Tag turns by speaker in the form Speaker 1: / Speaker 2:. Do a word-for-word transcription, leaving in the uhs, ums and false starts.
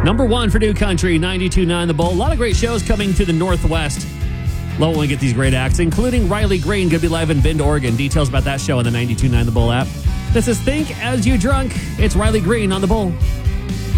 Speaker 1: Number one for New Country, ninety-two point nine The Bull. A lot of great shows coming to the Northwest. Love when we get these great acts, including Riley Green, going to be live in Bend, Oregon. Details about that show on the ninety-two point nine The Bull app. This is Think As You Drunk. It's Riley Green on The Bull.